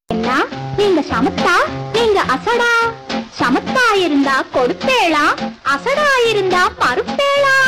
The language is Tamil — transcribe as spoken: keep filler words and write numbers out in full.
என்ன நீங்க சமத்தா நீங்க அசடா? சமத்தா இருந்தா கொடுப்பேளா, அசடா இருந்தா மறுப்பேளா?